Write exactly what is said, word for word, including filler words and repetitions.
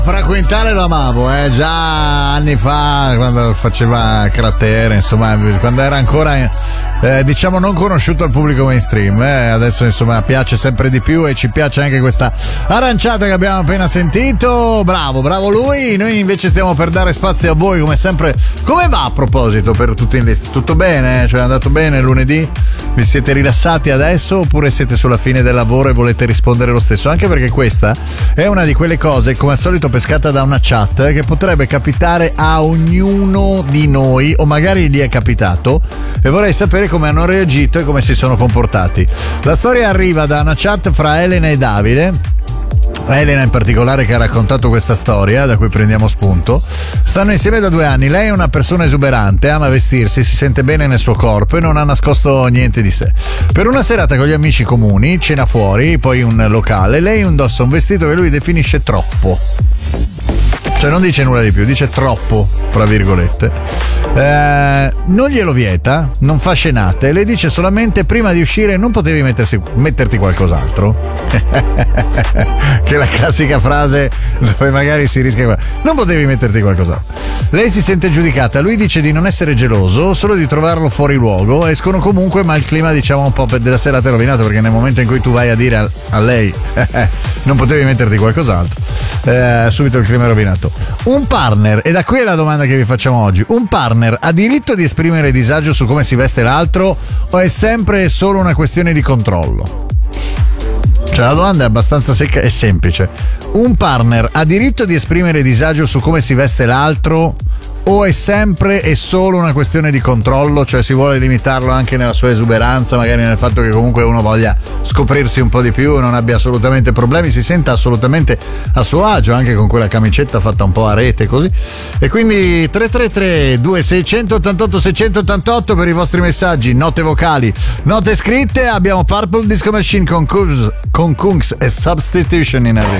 Fra Quintale lo amavo, eh, già anni fa quando faceva cratere, insomma, quando era ancora eh, diciamo non conosciuto al pubblico mainstream, eh. Adesso insomma piace sempre di più e ci piace anche questa aranciata che abbiamo appena sentito. Bravo, bravo lui. Noi invece stiamo per dare spazio a voi come sempre. Come va a proposito per tutti in lista? Tutto bene? Cioè è andato bene lunedì? Vi siete rilassati adesso oppure siete sulla fine del lavoro e volete rispondere lo stesso? Anche perché questa è una di quelle cose, come al solito pescata da una chat, che potrebbe capitare a ognuno di noi, o magari gli è capitato, e vorrei sapere come hanno reagito e come si sono comportati. La storia arriva da una chat fra Elena e Davide. Elena in particolare, che ha raccontato questa storia da cui prendiamo spunto. Stanno insieme da due anni. Lei è una persona esuberante, ama vestirsi, si sente bene nel suo corpo e non ha nascosto niente di sé. Per una serata con gli amici comuni, cena fuori, poi un locale, lei indossa un vestito che lui definisce troppo. Cioè non dice nulla di più, dice troppo, tra virgolette. Eh, non glielo vieta, non fa scenate, le dice solamente prima di uscire non potevi mettersi, metterti qualcos'altro? Che è la classica frase dove magari si rischia. Non potevi metterti qualcos'altro. Lei si sente giudicata, lui dice di non essere geloso, solo di trovarlo fuori luogo. Escono comunque, ma il clima diciamo un po' della serata è rovinato, perché nel momento in cui tu vai a dire a, a lei non potevi metterti qualcos'altro, eh, subito il clima è rovinato. Un partner, e da qui è la domanda che vi facciamo oggi, un partner ha diritto di esprimere disagio su come si veste l'altro o è sempre solo una questione di controllo? Cioè la domanda è abbastanza secca e semplice. Un partner ha diritto di esprimere disagio su come si veste l'altro o è sempre e solo una questione di controllo? Cioè si vuole limitarlo anche nella sua esuberanza, magari nel fatto che comunque uno voglia scoprirsi un po' di più, non abbia assolutamente problemi, si senta assolutamente a suo agio anche con quella camicetta fatta un po' a rete così. E quindi tre tre tre due sei otto otto sei otto otto per i vostri messaggi, note vocali, note scritte. Abbiamo Purple Disco Machine con Kungs, con Kungs e Substitution in arrivo.